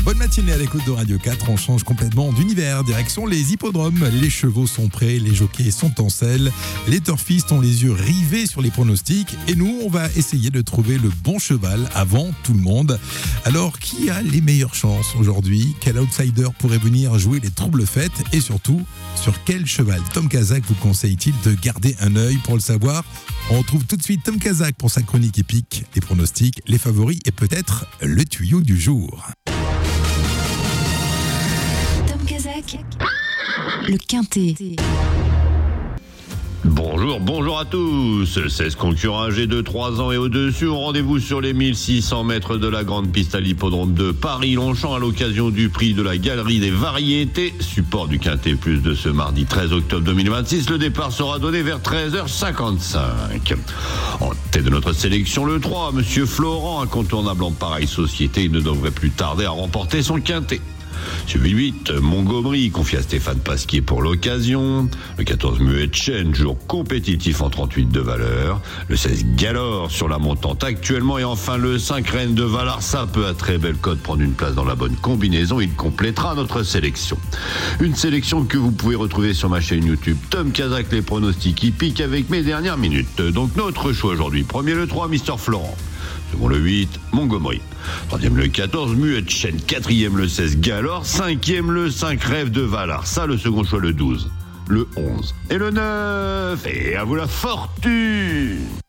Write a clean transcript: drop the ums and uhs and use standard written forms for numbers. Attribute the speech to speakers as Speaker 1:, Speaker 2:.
Speaker 1: Bonne matinée à l'écoute de Radio 4. On change complètement d'univers. Direction les hippodromes. Les chevaux sont prêts, les jockeys sont en selle. Les turfistes ont les yeux rivés sur les pronostics. Et nous, on va essayer de trouver le bon cheval avant tout le monde. Alors, qui a les meilleures chances aujourd'hui? Quel outsider pourrait venir jouer les troubles fêtes? Et surtout, sur quel cheval Tom Kazak vous conseille-t-il de garder un œil? Pour le savoir, on retrouve tout de suite Tom Kazak pour sa chronique épique, les pronostics, les favoris et peut-être le tuyau du jour.
Speaker 2: Tom Kazak, le Quintet.
Speaker 3: Bonjour à tous. 16 concurrents âgés de 3 ans et au-dessus ont rendez-vous sur les 1600 mètres de la grande piste à l'hippodrome de Paris-Longchamp à l'occasion du prix de la Galerie des Variétés, support du Quintet Plus de ce mardi 13 octobre 2026. Le départ sera donné vers 13h55. En tête de notre sélection, le 3, Monsieur Florent, incontournable en pareille société, il ne devrait plus tarder à remporter son Quintet. Suivi 8, Montgomery, confié à Stéphane Pasquier pour l'occasion. Le 14, Muet Chen, jour compétitif en 38 de valeur. Le 16, Galore sur la montante actuellement. Et enfin le 5, Reine de Valarsa peut à très belle cote prendre une place dans la bonne combinaison. Il complétera notre sélection. Une sélection que vous pouvez retrouver sur ma chaîne YouTube Tom Kazak, les pronostics hippiques avec mes dernières minutes. Donc notre choix aujourd'hui. Premier le 3, Mister Florent. Second le 8, Montgomery. Troisième le 14, Muet Chen. Quatrième le 16, Galore. Cinquième le 5, Rêve de Valar. Ça, le second choix le 12. Le 11 et le 9. Et à vous la fortune!